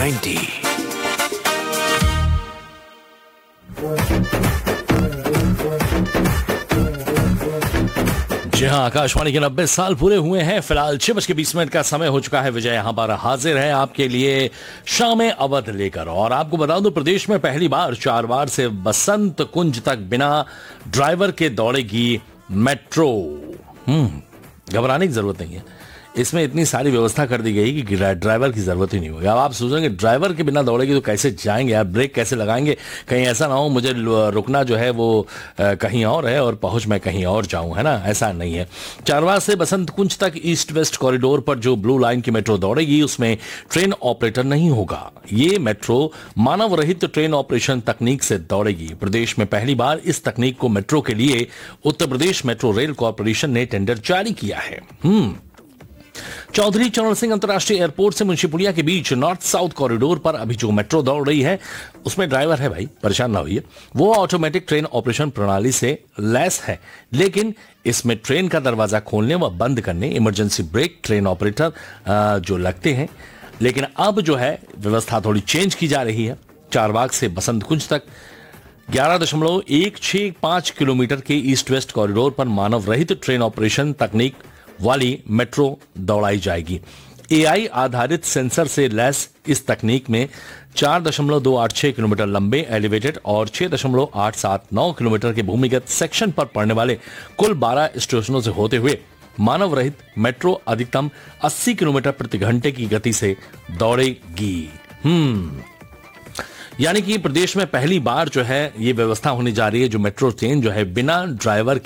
90। जी हाँ, आकाशवाणी के 90 साल पूरे हुए हैं। फिलहाल 6:20 का समय हो चुका है। विजय यहाँ पर हाजिर है आपके लिए शाम अवध लेकर। और आपको बता दूं, प्रदेश में पहली बार 4 बार से बसंत कुंज तक बिना ड्राइवर के दौड़ेगी मेट्रो। घबराने की जरूरत नहीं है, इसमें इतनी सारी व्यवस्था कर दी गई कि ड्राइवर की जरूरत ही नहीं होगी। अब आप सोचेंगे ड्राइवर के बिना दौड़ेगी तो कैसे जाएंगे यार, ब्रेक कैसे लगाएंगे, कहीं ऐसा ना हो मुझे रुकना जो है वो कहीं और है और पहुंच मैं कहीं और जाऊं, है ना। ऐसा नहीं है। चारबाग से बसंत कुंज तक ईस्ट वेस्ट कॉरिडोर पर जो ब्लू लाइन की मेट्रो दौड़ेगी उसमें ट्रेन ऑपरेटर नहीं होगा। ये मेट्रो मानव रहित ट्रेन ऑपरेशन तकनीक से दौड़ेगी। प्रदेश में पहली बार इस तकनीक को मेट्रो के लिए Uttar Pradesh metro rail corporation ने टेंडर जारी किया है। चौधरी चरण सिंह अंतर्राष्ट्रीय एयरपोर्ट से मुंशीपुलिया के बीच नॉर्थ साउथ कॉरिडोर पर अभी जो मेट्रो दौड़ रही है उसमें ड्राइवर है, भाई परेशान ना होइए। वो ऑटोमेटिक ट्रेन ऑपरेशन प्रणाली से लैस है, लेकिन इसमें ट्रेन का दरवाजा खोलने व बंद करने, इमरजेंसी ब्रेक ट्रेन ऑपरेटर जो लगते हैं। लेकिन अब जो है व्यवस्था थोड़ी चेंज की जा रही है। चारबाग से बसंत कुंज तक 11.165 किलोमीटर के ईस्ट वेस्ट कॉरिडोर पर मानव रहित ट्रेन ऑपरेशन तकनीक वाली मेट्रो दौड़ाई जाएगी। एआई आधारित सेंसर से लैस इस तकनीक में 4.286 किलोमीटर लंबे एलिवेटेड और 6.879 किलोमीटर के भूमिगत सेक्शन पर पड़ने वाले कुल 12 स्टेशनों से होते हुए मानव रहित मेट्रो अधिकतम 80 किलोमीटर प्रति घंटे की गति से दौड़ेगी। यानी कि प्रदेश में पहली बार जो है ये व्यवस्था होने जा रही है, जो मेट्रो ट्रेन जो है बिना ड्राइवर